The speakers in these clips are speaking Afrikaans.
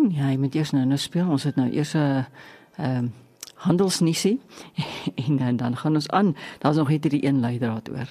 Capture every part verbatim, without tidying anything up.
Ja, jy moet eers nou nou speel. Ons het nou eers 'n uh, um, handelsniesie en uh, dan gaan ons aan. Daar's nog net hierdie een leidraad oor.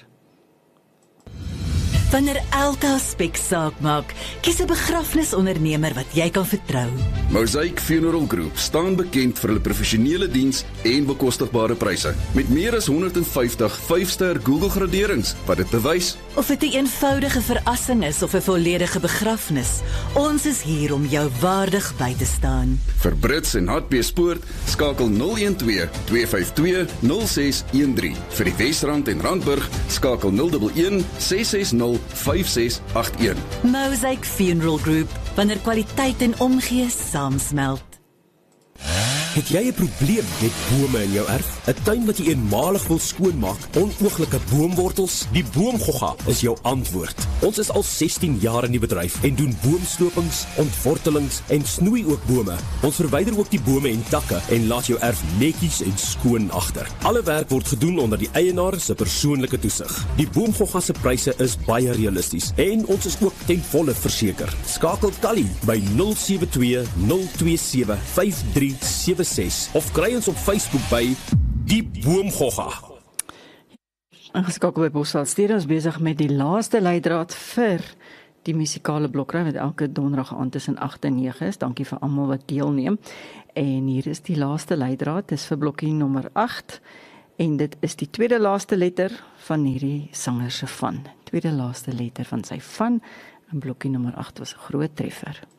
Wanneer elke aspek saak maak, kies 'n begrafnisondernemer wat jy kan vertrou. Mosaic Funeral Group staan bekend vir hulle professionele diens en bekostigbare pryse. Met meer as honderd en vyftig vyf-ster Google graderings wat dit bewys. Of dit 'n eenvoudige verrassing is of 'n volledige begrafnis, ons is hier om jou waardig by te staan. Vir Brits en Hartbeespoort skakel nul een twee, twee vyf twee, nul ses een drie. Vir die Wesrand en Randburg skakel nul een een, ses ses nul, vyf ses agt een. Mosaic Funeral Group, wanneer kwaliteit en omgee saamsmelt. Het jy 'n probleem met bome in jou erf? 'n Tuin wat jy eenmalig wil skoonmaak, onooglike boomwortels? Die Boomgogga is jou antwoord. Ons is al sestien jaar in die bedryf en doen boomslopings, ontwortelings en snoei ook bome. Ons verwyder ook die bome en takke en laat jou erf netjies en skoon agter. Alle werk word gedoen onder die eienaar se persoonlike toesig. Die Boomgogga se pryse is baie realisties en ons is ook ten volle verseker. Skakel Tally by nul sewe twee, nul twee sewe, vyf drie sewe ses of kry ons op Facebook by Die Boomgogga. Ingeskakel by Bosveld Studio, ons besig met die laaste leidraad vir die musikale blokry wat elke donderdag aand tussen agt en nege is. Dankie vir almal wat deelneem. En hier is die laaste leidraad, dis vir blokkie nommer agt en dit is die tweede laaste letter van hierdie sanger se van. Tweede laaste letter van sy van. En blokkie nommer agt was 'n groot treffer.